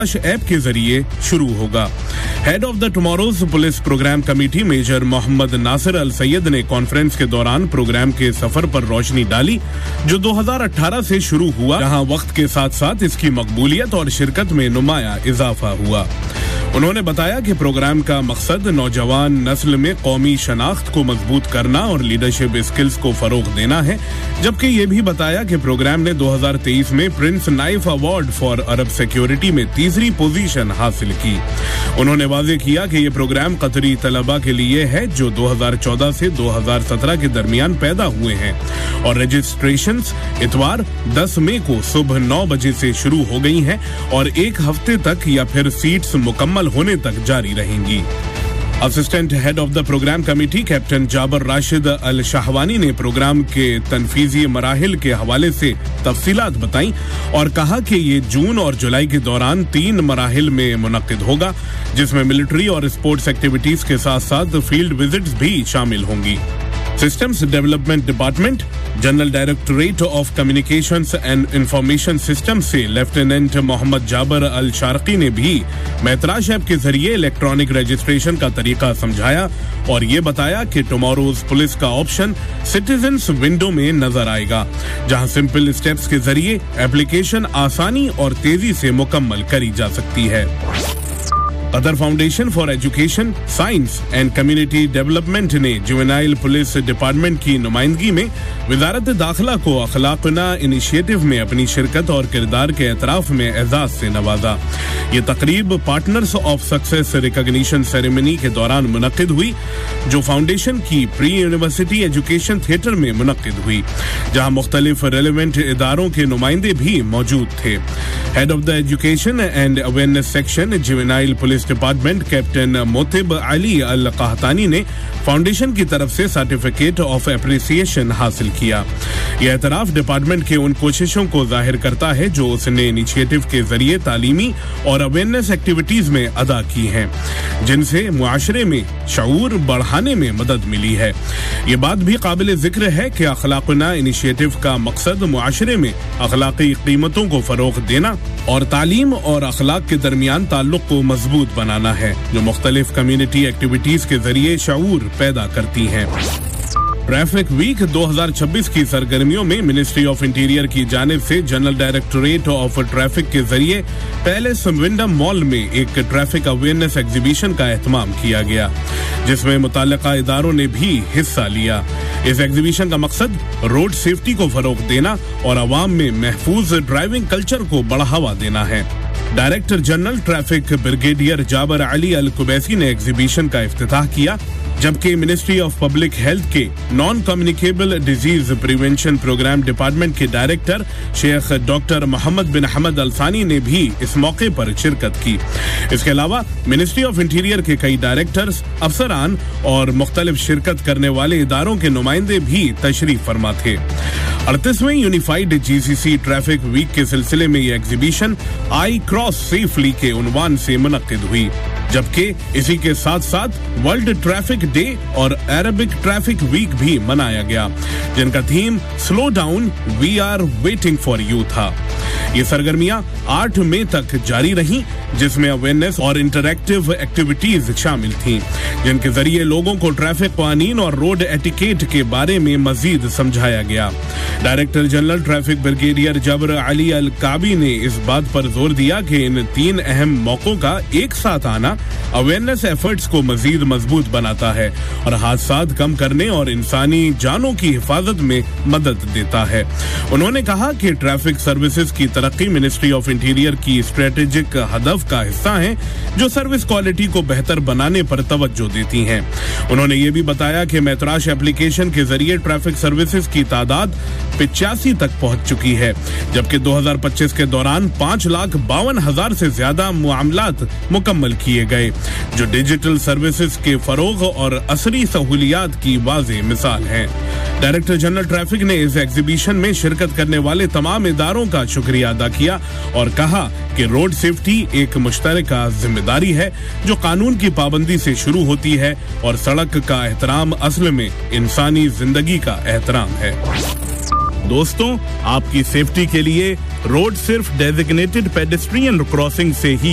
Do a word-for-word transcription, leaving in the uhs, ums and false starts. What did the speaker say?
App के जरिए शुरू होगा। Head of the tomorrow's police programme committee major Mohammad Nasir अल सैयद ने कॉन्फ्रेंस के दौरान प्रोग्राम के सफर पर रोशनी डाली जो दो हज़ार अठारह से शुरू हुआ, जहां वक्त के साथ साथ इसकी मकबूलियत और शिरकत में नुमाया इजाफा हुआ। उन्होंने बताया कि प्रोग्राम का मकसद नौजवान नस्ल में कौमी शनाख्त को मजबूत करना और लीडरशिप स्किल्स को फरोग देना है, जबकि ये भी बताया कि प्रोग्राम ने दो हज़ार तेईस में Prince knife award for Arab security में तीसरी पोजीशन हासिल की। उन्होंने वाज़ेह किया कि ये प्रोग्राम कतरी तलबा के लिए है जो दो हज़ार चौदह से दो हज़ार सत्रह के दरमियान पैदा हुए हैं और रजिस्ट्रेशंस इतवार दस मई को सुबह नौ बजे से शुरू हो गई हैं और एक हफ्ते तक या फिर सीट्स मुकम्मल होने तक जारी रहेंगी। Assistant head of the programme committee captain जाबर राशिद अल शाहवानी ने प्रोग्राम के तनफीजी मराहिल के हवाले से तफसीलात बताई और कहा कि ये जून और जुलाई के दौरान तीन मराहिल में मुनक्किद होगा, जिसमें मिलिट्री और स्पोर्ट्स एक्टिविटीज के साथ साथ फील्ड विजिट्स भी शामिल होंगी। Systems development department general directorate of communications and information system से लेफ्टिनेंट मोहम्मद जाबर अल शारकी ने भी मैतराश ऐप के जरिए इलेक्ट्रॉनिक रजिस्ट्रेशन का तरीका समझाया और ये बताया कि टुमारोज पुलिस का ऑप्शन सिटीजन्स विंडो में नजर आएगा, जहां सिंपल स्टेप्स के जरिए एप्लीकेशन आसानी और तेजी से मुकम्मल करी जा सकती है। Qatar foundation for education, science and community development ने जुवेनाइल पुलिस डिपार्टमेंट की नुमाइंदगी में वजारत दाखिला को अखलाकुना इनिशिएटिव में अपनी शिरकत और किरदार के एतराफ में एजाज से नवाजा। ये तकरीब partners of success recognition ceremony के दौरान मुनक्किद हुई, जो फाउंडेशन की प्री यूनिवर्सिटी एजुकेशन थिएटर में मुनक्किद हुई, जहां मुख्तलिफ रेलेवेंट इदारों के नुमाइंदे भी मौजूद थे। Head of the education and awareness section juvenile police department captain मोतिब Ali अल कहतानी ने फाउंडेशन की तरफ से सर्टिफिकेट ऑफ एप्रिसिएशन हासिल किया। यह एतराफ डिपार्टमेंट के उन कोशिशों को जाहिर करता है जो उसने इनिशिएटिव के जरिए तालीमी और अवेयरनेस एक्टिविटीज में अदा की हैं, जिनसे मुआशरे में शऊर बढ़ाने में मदद मिली है। ये बात भी काबिल जिक्र है कि अखलाकुना इनिशिएटिव का मकसद मुआशरे में अखलाकी कीमतों को फरोग देना और तालीम और अखलाक के दरमियान ताल्लुक को मजबूत बनाना है, जो मुख्तलिफ कम्युनिटी एक्टिविटीज के जरिए शऊर पैदा करती हैं। ट्रैफिक वीक दो हज़ार छब्बीस की सरगर्मियों में मिनिस्ट्री ऑफ इंटीरियर की जानिब से जनरल डायरेक्टोरेट ऑफ ट्रैफिक के जरिए पैलेस विंडम मॉल में एक ट्रैफिक अवेयरनेस एग्जीबिशन का एहतमाम किया गया, जिसमें मुताल्लिका इदारों ने भी हिस्सा लिया। इस एग्जीबिशन का मकसद रोड सेफ्टी को फरोग देना और अवाम में महफूज ड्राइविंग कल्चर को बढ़ावा देना है। डायरेक्टर जनरल ट्रैफिक ब्रिगेडियर जाबर अली अल कुबैसी ने एग्जीबिशन का इफ्तिताह किया, जबकि मिनिस्ट्री ऑफ पब्लिक हेल्थ के non communicable disease prevention programme department के डायरेक्टर शेख डॉक्टर मोहम्मद बिन अहमद अल्सानी ने भी इस मौके पर शिरकत की। इसके अलावा मिनिस्ट्री ऑफ इंटीरियर के कई डायरेक्टर्स, अफसरान और मुख्तलिफ शिरकत करने वाले इदारों के नुमाइंदे भी तशरीफ फरमा थे। अड़तीसवें यूनिफाइड जीसीसी ट्रैफिक वीक के सिलसिले में ये एग्जीबिशन आई क्रॉस सेफली के उन्वान से मुनक्किद हुई, जबकि इसी के साथ साथ वर्ल्ड ट्रैफिक डे और अरबिक ट्रैफिक वीक भी मनाया गया, जिनका theme slow down we are waiting for you था। ये सरगर्मियां आठ मई तक जारी रहीं, जिसमें अवेयरनेस और इंटरैक्टिव एक्टिविटीज शामिल थीं, जिनके जरिए लोगों को ट्रैफिक कानून और रोड एटिकेट के बारे में मजीद समझाया गया। डायरेक्टर जनरल ट्रैफिक ब्रिगेडियर जबर अली अल काबी ने इस बात पर जोर दिया कि इन तीन अहम मौकों का एक साथ आना अवेयरनेस एफर्ट्स को मजीद मजबूत बनाता है और हादसात कम करने और इंसानी जानों की हिफाजत में मदद देता है। उन्होंने कहा कि ट्रैफिक सर्विसेज की तरक्की मिनिस्ट्री ऑफ इंटीरियर की स्ट्रेटेजिक हदफ का हिस्सा है, जो सर्विस क्वालिटी को बेहतर बनाने पर तवज्जो देती हैं। उन्होंने ये भी बताया कि मैतराश एप्लीकेशन के जरिए ट्रैफिक सर्विसेज की तादाद पिचासी तक पहुंच चुकी है, जबकि दो हज़ार पच्चीस के दौरान पाँच लाख बावन हजार से ज्यादा मामलात मुकम्मल किए गए, जो डिजिटल सर्विसेज के फरोग और असरी सहूलियात की वाज़ेह मिसाल है। डायरेक्टर जनरल ट्रैफिक ने इस एग्जीबिशन में शिरकत करने वाले तमाम इदारों का शुक्रिया अदा किया और कहा कि रोड सेफ्टी एक मुश्तरका जिम्मेदारी है जो कानून की पाबंदी से शुरू होती है और सड़क का एहतराम असल में इंसानी जिंदगी का एहतराम है। दोस्तों, आपकी सेफ्टी के लिए रोड सिर्फ डेजिग्नेटेड पेडेस्ट्रियन क्रॉसिंग से ही